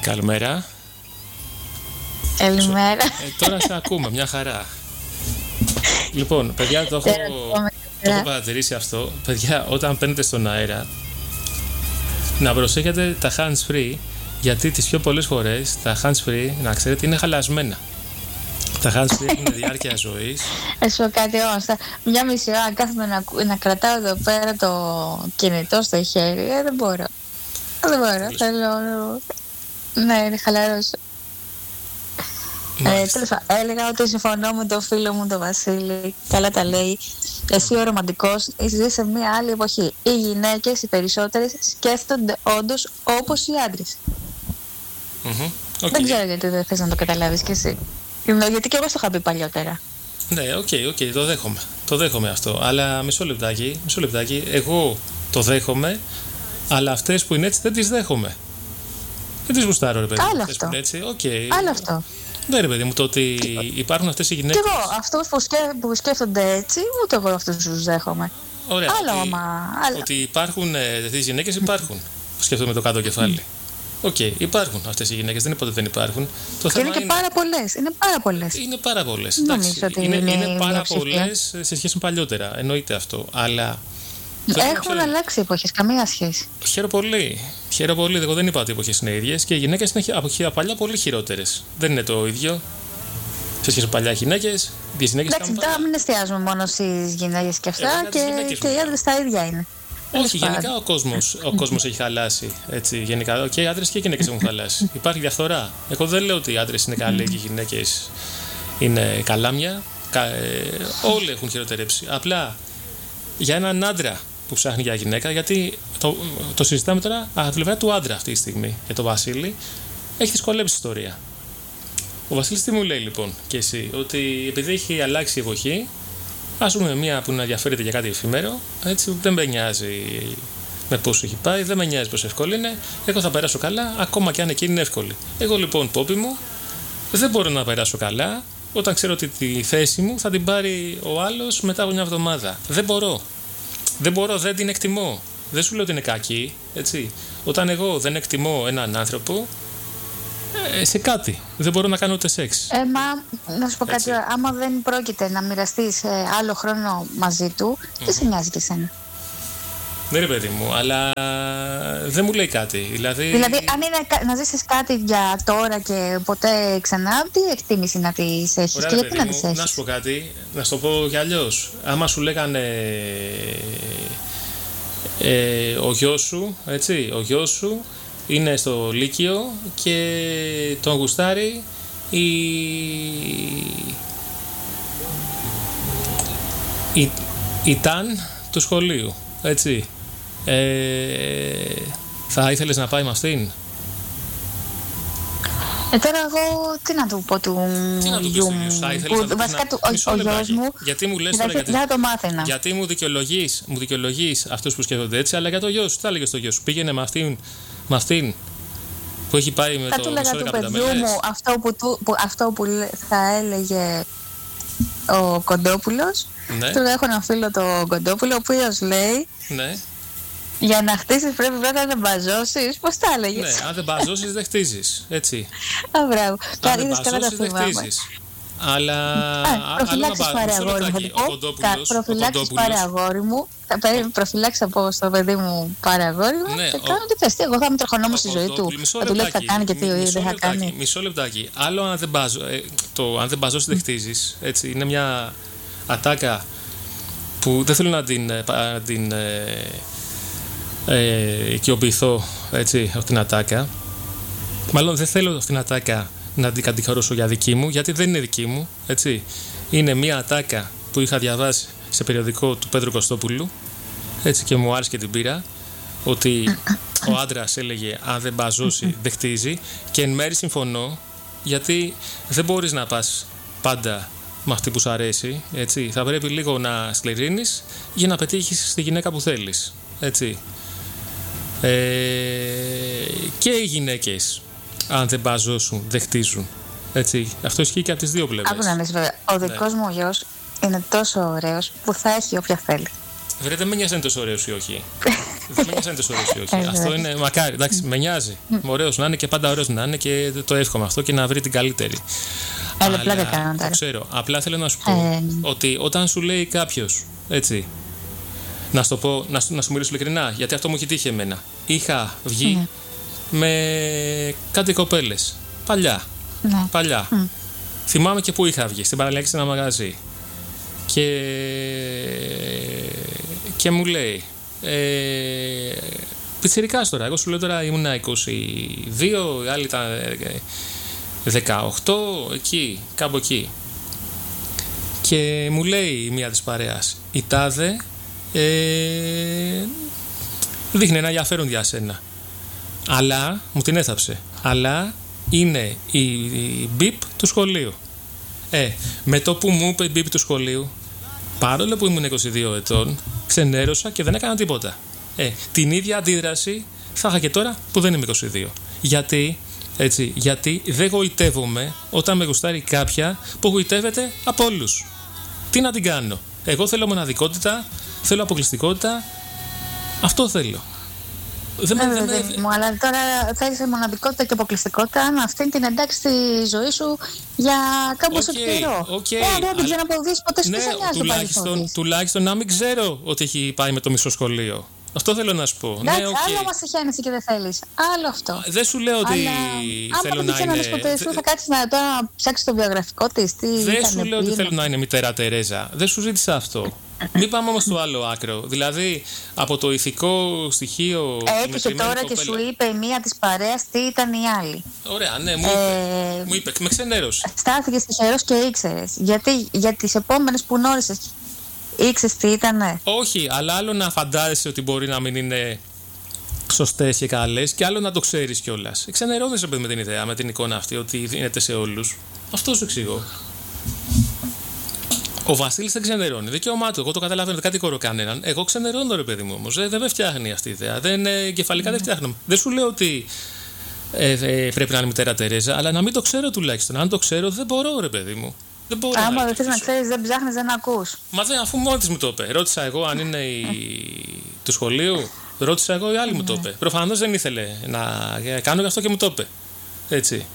Καλημέρα. Καλημέρα. Τώρα σε ακούμε, μια χαρά. Λοιπόν, παιδιά, το έχω παρατηρήσει αυτό. Παιδιά, όταν παίρνετε στον αέρα, να προσέχετε τα hands free, γιατί τις πιο πολλές φορές τα hands free, να ξέρετε, είναι χαλασμένα. Τα hands free έχουν διάρκεια ζωής. Σου κάτι όμως, μια μισή ώρα κάθομαι να κρατάω εδώ πέρα το κινητό στο χέρι. Δεν μπορώ. Θέλω να είναι χαλαρός. Έλεγα ότι συμφωνώ με τον φίλο μου τον Βασίλη. Καλά τα λέει. Εσύ ο ρομαντικός ζει σε μια άλλη εποχή. Οι γυναίκες, οι περισσότερες, σκέφτονται όντως όπως οι άντρες. Okay. Δεν ξέρω γιατί δεν θες να το καταλάβεις κι εσύ. Γιατί και εγώ στο είχα πει παλιότερα. Ναι, οκ, το δέχομαι. Το δέχομαι αυτό. Αλλά μισό λεπτάκι. Εγώ το δέχομαι, αλλά αυτές που είναι έτσι δεν τις δέχομαι. Δεν τις γουστάρω, ρε παιδί. Άλλο αυτό. Άλλο αυτό. Ναι, ρε παιδί μου, το ότι υπάρχουν αυτές οι γυναίκες. Και εγώ, αυτούς που σκέφτονται έτσι, ούτε εγώ αυτούς τους δέχομαι. Ωραία. Ότι υπάρχουν τις γυναίκες, υπάρχουν. Σκέφτομαι το κάτω κεφάλι. Υπάρχουν αυτές οι γυναίκες, δεν είναι ποτέ δεν υπάρχουν. Και είναι και πάρα πολλές. Είναι πάρα πολλές. Είναι πάρα πολλές σε σχέση με παλιότερα. Εννοείται αυτό. Αλλά. Έχουν αλλάξει εποχές, καμία σχέση. Χαίρομαι πολύ. Εγώ δεν είπα ότι οι εποχές είναι ίδιες και οι γυναίκες είναι από παλιά πολύ χειρότερες. Δεν είναι το ίδιο. Σε σχέση με παλιά γυναίκες, οι γυναίκες. Εντάξει, τώρα μην εστιάζουμε μόνο στις γυναίκες και αυτά και οι άντρες τα ίδια είναι. Όχι, γενικά ο κόσμος έχει χαλάσει. Έτσι, γενικά, και οι άντρες και οι γυναίκες έχουν χαλάσει. Υπάρχει διαφθορά. Εγώ δεν λέω ότι οι άντρες είναι καλοί και οι γυναίκες είναι καλάμια. Όλοι έχουν χειροτερέψει. Απλά για έναν άντρα που ψάχνει για γυναίκα, γιατί το συζητάμε τώρα από τη πλευρά του άντρα αυτή τη στιγμή. Για τον Βασίλη έχει δυσκολέψει η ιστορία. Ο Βασίλης τι μου λέει λοιπόν και εσύ, ότι επειδή έχει αλλάξει η εποχή, ας πούμε μία που να ενδιαφέρεται για κάτι εφημέρο, έτσι, δεν με νοιάζει με πόσο έχει πάει, δεν με νοιάζει πόσο εύκολη είναι, εγώ θα περάσω καλά, ακόμα και αν εκείνη είναι εύκολη. Εγώ λοιπόν, Πόπι μου, δεν μπορώ να περάσω καλά όταν ξέρω ότι τη θέση μου θα την πάρει ο άλλος μετά από μια εβδομάδα. Δεν μπορώ, δεν την εκτιμώ. Δεν σου λέω ότι είναι κακή, έτσι. Όταν εγώ δεν εκτιμώ έναν άνθρωπο σε κάτι, δεν μπορώ να κάνω ούτε σεξ. Να σου πω κάτι, άμα δεν πρόκειται να μοιραστείς άλλο χρόνο μαζί του, δεν σε νοιάζει και εσένα. Ναι ρε παιδί μου, αλλά δεν μου λέει κάτι. Δηλαδή αν είναι να ζήσεις κάτι για τώρα και ποτέ ξανά, τι εκτίμηση να τις έχεις? Ωραία, και γιατί να τις έχεις? Να σου πω κάτι, να σου το πω κι αλλιώς. Άμα σου λέγανε ο γιος σου είναι στο Λύκειο και τον γουστάρει η Ταν του σχολείου, έτσι. Θα ήθελες να πάει με αυτήν? Τώρα εγώ τι να του πω του γιου μου? Βασικά ο γιος μου, γιατί μου λες τώρα, δεν θα το μάθαινα. Γιατί μου δικαιολογείς αυτούς που σκέφτονται έτσι, αλλά για το γιο σου, τι θα έλεγες στο γιο σου? Πήγαινε με αυτήν που έχει πάει με το μισό 15 μέρες. Θα του λέγα του παιδιού μου αυτό που θα έλεγε ο Κοντόπουλος. Ναι. Τώρα έχω ένα φίλο τον Κοντόπουλο, ο οποίος λέει, ναι, για να χτίσεις πρέπει πρώτα να μπαζώσεις. Πώς τα έλεγες? Ναι, αν δεν μπαζώσεις δεν χτίζεις, έτσι. Μπράβο. Αν δεν μπαζώσεις δεν χτίζεις. Αλλά προφυλάξεις πάρε αγόρι μου. Προφυλάξεις πάρε αγόρι μου. Προφυλάξεις από στο παιδί μου πάρε αγόρι μου. Και κάνω τι θες. Εγώ θα είμαι τροχονόμος στη ζωή του. Θα του λέω τι θα κάνει και τι δεν θα κάνει. Μισό λεπτάκι. Άλλο αν δεν μπαζώσεις δεν χτίζεις. Έτσι, είναι μια ατάκα που δεν θέλω να την οικειοποιηθώ, έτσι, από την ατάκα. Μάλλον δεν θέλω αυτήν την ατάκα να την κατηγορήσω για δική μου, γιατί δεν είναι δική μου, έτσι. Είναι μια ατάκα που είχα διαβάσει σε περιοδικό του Πέτρου Κωστόπουλου, έτσι, και μου άρεσε και την πήρα, ότι ο άντρας έλεγε αν δεν μπαζώσει δεν χτίζει, και εν μέρει συμφωνώ, γιατί δεν μπορείς να πας πάντα με αυτή που σου αρέσει, έτσι. Θα πρέπει λίγο να σκληρύνεις για να πετύχεις τη γυναίκα που θέλεις, έτσι. Και οι γυναίκες, αν δεν μπαζώσουν, δεν χτίζουν. Έτσι. Αυτό ισχύει και από τις δύο πλευρές. Άκου να δεις, βέβαια. Ο δικός μου γιος είναι τόσο ωραίος που θα έχει όποια θέλει. Βρε, δεν με νοιάζει αν είναι τόσο ωραίος ή όχι. Δεν με νοιάζει να είναι τόσο ωραίος ή όχι. Αυτό είναι μακάρι. Εντάξει, με νοιάζει. Ωραίος να είναι και πάντα ωραίος να είναι και το εύχομαι αυτό και να βρει την καλύτερη. Αλλά το ξέρω. Απλά θέλω να σου πω ότι όταν σου λέει κάποιος, έτσι, να σου μιλήσω ειλικρινά, γιατί αυτό μου έχει τύχει εμένα. Είχα βγει με κάτι κοπέλες. Παλιά. Θυμάμαι και που είχα βγει, στην παραλιακή σε ένα μαγαζί. Και μου λέει, πιτσιρικάς τώρα, εγώ σου λέω τώρα ήμουν 22, οι άλλοι ήταν 18, εκεί, κάπου εκεί. Και μου λέει μία της παρέας, η τάδε δείχνει ένα ενδιαφέρον για σένα. Αλλά, μου την έθαψε, αλλά είναι η μπιπ του σχολείου. Με το που μου είπε η μπιπ του σχολείου, παρόλο που ήμουν 22 ετών, ξενέρωσα και δεν έκανα τίποτα. Την ίδια αντίδραση θα είχα και τώρα που δεν είμαι 22. Γιατί δεν γοητεύομαι όταν με γουστάρει κάποια που γοητεύεται από όλους. Τι να την κάνω? Εγώ θέλω μοναδικότητα, θέλω αποκλειστικότητα. Αυτό θέλω. Αλλά τώρα θέλεις μοναδικότητα και αποκλειστικότητα να αυτή την εντάξει στη ζωή σου για κάμποσο καιρό. Δεν την ξαναποδείς ποτέ σου, δεν σε νοιάζει. Τουλάχιστον να μην ξέρω ότι έχει πάει με το μισό σχολείο. Αυτό θέλω να σου πω. Εντάξει, άλλο μας τυχαίνεσαι και δεν θέλεις. Άλλο αυτό. Δεν σου λέω ότι θέλω να είναι. Ποτέ σου θα κάτσεις να ψάξεις το βιογραφικό της. Δεν σου λέω ότι θέλω να είναι μητέρα Τερέζα. Δεν σου ζήτησα αυτό. Μην πάμε όμως στο άλλο άκρο. Δηλαδή, από το ηθικό στοιχείο. Έτυχε τώρα και σου είπε η μία της παρέας τι ήταν η άλλη. Ωραία, ναι, μου είπε. Με ξενέρωσε. Στάθηκες τυχερός και ήξερες. Γιατί για τις επόμενες που γνώρισες, ήξερες τι ήτανε? Όχι, αλλά άλλο να φαντάζεσαι ότι μπορεί να μην είναι σωστές και καλές, και άλλο να το ξέρεις κιόλας. Ξενερώνεσαι με την ιδέα, με την εικόνα αυτή, ότι δίνεται σε όλους. Αυτό σου εξηγώ. Ο Βασίλης δεν ξενερώνει. Δικαίωμά του. Εγώ το καταλαβαίνω. Δεν κατηγορώ κανέναν. Εγώ ξενερώνω, ρε παιδί μου, όμως. Δεν με φτιάχνει αυτή η ιδέα. Κεφαλικά δεν φτιάχνω. Δεν σου λέω ότι πρέπει να είναι μητέρα Τερέζα, αλλά να μην το ξέρω τουλάχιστον. Αν το ξέρω, δεν μπορώ, ρε παιδί μου. Δεν μπορώ. Άμα δεν θες να ξέρεις, δεν ψάχνεις, δεν ακούς. Αφού μόνη της μου το είπε. Ρώτησα εγώ αν είναι του σχολείου. Ρώτησα εγώ, η άλλη μου το είπε. Προφανώς δεν ήθελε να κάνω, γι' αυτό και μου το είπε. Έτσι.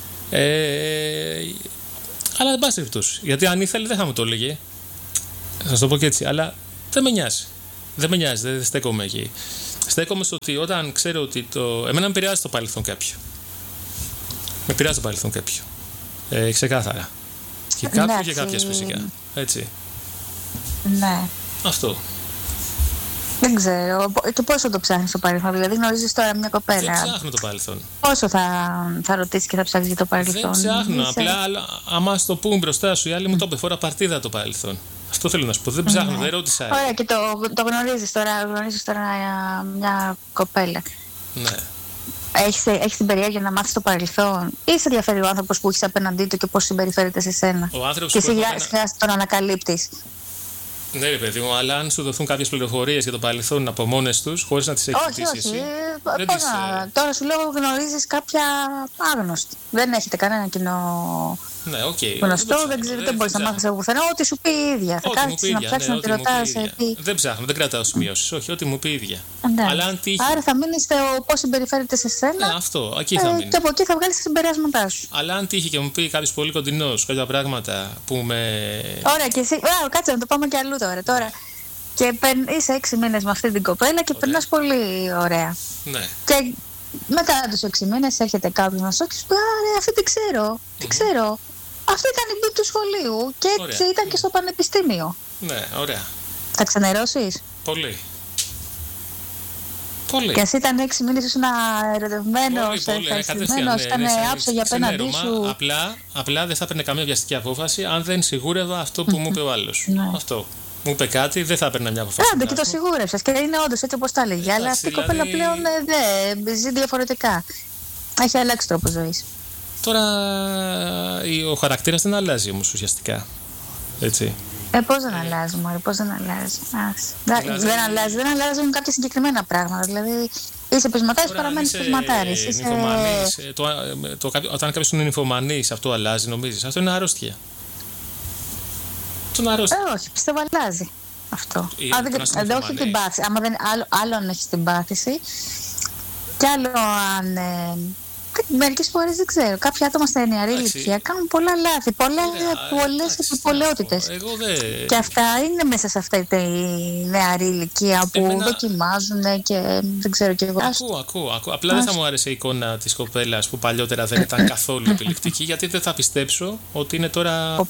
Αλλά δεν πάση περιπτώσει. Γιατί αν ήθελε δεν θα μου το έλεγε. Θα σας το πω και έτσι. Αλλά δεν με νοιάζει. Δεν στέκομαι εκεί. Στέκομαι στο ότι όταν ξέρω ότι εμένα με επηρεάζει το παρελθόν κάποιο. Με επηρεάζει το παρελθόν κάποιο. Ξεκάθαρα. Και κάποιοι και κάποιες φυσικά. Έτσι. Ναι. Αυτό. Δεν ξέρω. Και πόσο το ψάχνεις το παρελθόν? Δηλαδή γνωρίζεις τώρα μια κοπέλα. Δεν ψάχνω το παρελθόν. Πόσο θα ρωτήσεις και θα ψάχνεις για το παρελθόν? Δεν ψάχνω. Απλά άμα στο πούμε μπροστά σου, η άλλη μου το είπε φορά παρτίδα το παρελθόν. Αυτό θέλω να σου πω. Δεν ψάχνω, δεν ρώτησα. Ωραία, και το γνωρίζεις τώρα μια κοπέλα. Ναι. Έχεις την περιέργεια να μάθεις το παρελθόν, ή σε ενδιαφέρει ο άνθρωπος που έχεις απέναντί του και πώς συμπεριφέρεται σε σένα? Και σιγά τον ανακαλύπτεις. Ναι, ρε παιδί μου, αλλά αν σου δοθούν κάποιες πληροφορίες για το παρελθόν από μόνες τους, χωρίς να τις έχεις ζητήσει εσύ. Τώρα σου λέω γνωρίζεις κάποια άγνωστη. Δεν έχετε κανένα κοινό γνωστό, δεν μπορείς να μάθεις από πουθενά. Ό,τι σου πει η ίδια. Θα κάτσεις να ψάξεις να τη ρωτάς. Δεν ψάχνω, δεν κρατάω σημειώσεις. Όχι, ό,τι μου πει η ίδια. Άρα θα μείνεις στο πώς συμπεριφέρεται σε σένα. Αυτό, εκεί θα μείνει. Και από εκεί θα βγάλεις τα συμπεράσματά σου. Αλλά αν τύχει και μου πει κάποιος πολύ κοντινός κάποια πράγματα που με. Ωραία, και εσύ. Κάτσε να το πάμε κι αλλού τώρα. Και είσαι 6 μήνες με αυτή την κοπέλα και περνάς πολύ ωραία. Ναι. Και μετά τους 6 μήνες έρχεται κάποιος να σου πει: Άρα, αυτή την ξέρω. Τι ξέρω. Αυτή ήταν η μπιπ του σχολείου και έτσι ήταν και στο πανεπιστήμιο. Ναι, ωραία. Θα ξενερώσεις? Πολύ. Και εσύ ήταν 6 μήνες, ήσουν ερωτευμένος, ευχαριστημένος, ήταν άψο για απέναντί σου. Απλά δεν θα έπαιρνε καμία βιαστική απόφαση αν δεν σιγούρευα αυτό που μου είπε ο άλλος. Αυτό. Μου είπε κάτι, δεν θα έπαιρνα μια απόφαση. Και το σιγούρευσες και είναι όντως έτσι όπως τα έλεγε. Αλλά αυτή η κοπέλα πλέον ζει διαφορετικά. Έχει αλλάξει τρόπο ζωής. Τώρα ο χαρακτήρας δεν αλλάζει όμως ουσιαστικά. Έτσι. Πώς δεν αλλάζει, μωρέ, πώς δεν αλλάζει. Δεν αλλάζουν κάποια συγκεκριμένα πράγματα. Δηλαδή είσαι πεισματάρης, παραμένεις πεισματάρης. Όταν κάποιος είναι νυμφομανής, αυτό αλλάζει, νομίζεις? Αυτό είναι αρρώστια. Όχι, πιστεύω αλλάζει. Αυτό. Δεν όχι την πάθηση. Άμα δεν, άλλο αν έχει την πάθηση, κι άλλο αν. Μερικές φορές δεν ξέρω. Κάποια άτομα στα νεαρή ηλικία κάνουν πολλά λάθη, πολλές επιπολαιότητες. Και αυτά είναι μέσα σε αυτή τη νεαρή ηλικία που δοκιμάζουν και δεν ξέρω κι εγώ. Ακούω. Απλά δεν θα μου άρεσε η εικόνα της κοπέλας που παλιότερα δεν ήταν καθόλου επιλεκτική, γιατί δεν θα πιστέψω ότι είναι τώρα